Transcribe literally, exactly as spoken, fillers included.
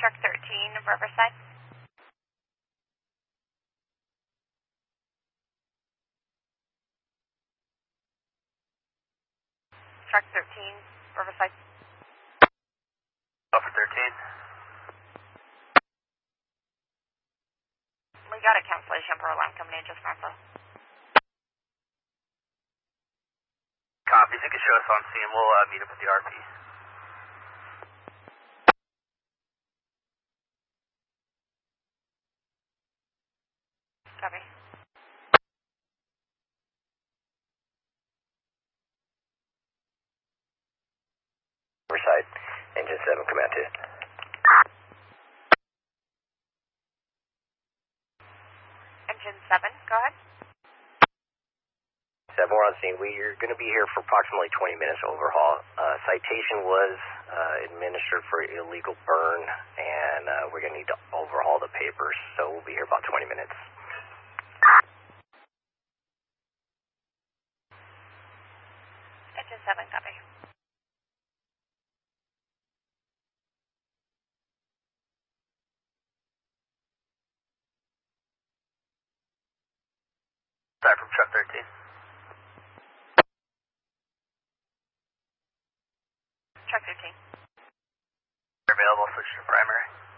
Truck thirteen, Riverside. Truck thirteen, Riverside. Alpha thirteen. We got a cancellation per alarm coming in just now, so. Copies, you can show us on scene. We'll uh, meet up with the R P. Copy. Riverside, engine seven, command two. Engine seven, go ahead. seven, we're on scene. We're going to be here for approximately twenty minutes overhaul. Uh, citation was uh, administered for illegal burn, and uh, we're going to need to overhaul the papers, so we'll be here about twenty minutes. Engine seven, copy. Sorry, from Truck thirteen. Truck thirteen. Available, switch to primary.